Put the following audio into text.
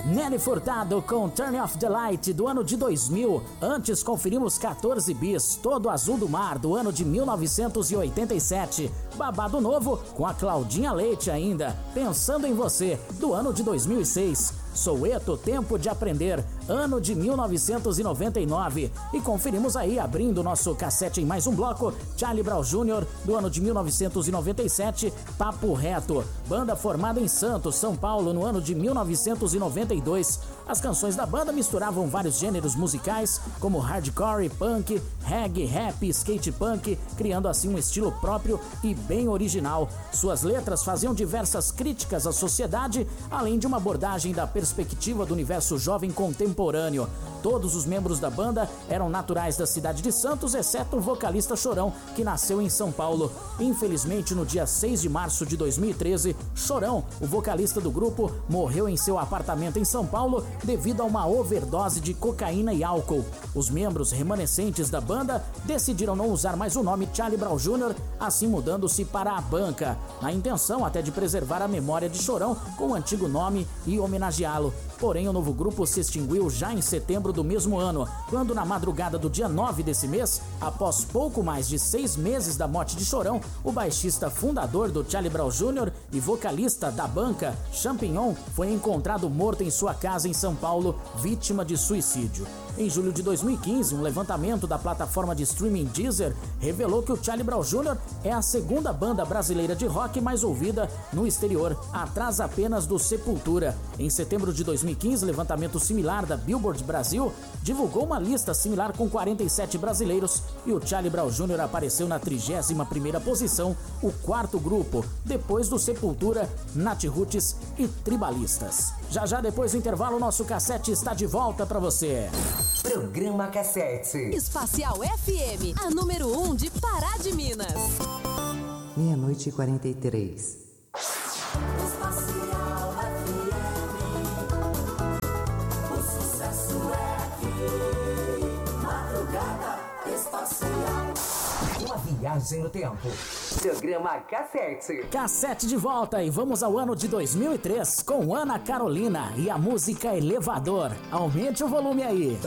Nelly Furtado com Turn Off the Light do ano de 2000. Antes conferimos 14 Bis, Todo Azul do Mar do ano de 1987. Babado Novo com a Claudinha Leite ainda, Pensando em Você do ano de 2006. Soweto, Tempo de Aprender, ano de 1999. E conferimos aí, abrindo nosso cassete em mais um bloco, Charlie Brown Jr., do ano de 1997, Papo Reto, banda formada em Santos, São Paulo, no ano de 1992. As canções da banda misturavam vários gêneros musicais, como hardcore, punk, reggae, rap, skate punk, criando assim um estilo próprio e bem original. Suas letras faziam diversas críticas à sociedade, além de uma abordagem da perspectiva do universo jovem contemporâneo. Todos os membros da banda eram naturais da cidade de Santos, exceto o vocalista Chorão, que nasceu em São Paulo. Infelizmente, no dia 6 de março de 2013, Chorão, o vocalista do grupo, morreu em seu apartamento em São Paulo devido a uma overdose de cocaína e álcool. Os membros remanescentes da banda decidiram não usar mais o nome Charlie Brown Jr., assim mudando-se para a Banca, na intenção até de preservar a memória de Chorão com o antigo nome e homenageá-lo. Porém, o novo grupo se extinguiu já em setembro do mesmo ano, quando na madrugada do dia 9 desse mês, após pouco mais de 6 meses da morte de Chorão, o baixista fundador do Charlie Brown Jr. e vocalista da Banca, Champignon, foi encontrado morto em sua casa em São Paulo, vítima de suicídio. Em julho de 2015, um levantamento da plataforma de streaming Deezer revelou que o Charlie Brown Jr. é a segunda banda brasileira de rock mais ouvida no exterior, atrás apenas do Sepultura. Em setembro de 2015, levantamento similar da Billboard Brasil divulgou uma lista similar com 47 brasileiros e o Charlie Brown Jr. apareceu na 31ª posição, o quarto grupo, depois do Sepultura, Nat Roots e Tribalistas. Já depois do intervalo, nosso cassete está de volta para você. Programa Cassete. Espacial FM, a número 1 de Pará de Minas. 00:43. Espacial FM. O sucesso é aqui. Madrugada Espacial. Uma viagem no tempo. Programa Cassete. Cassete de volta e vamos ao ano de 2003 com Ana Carolina e a música Elevador. Aumente o volume aí.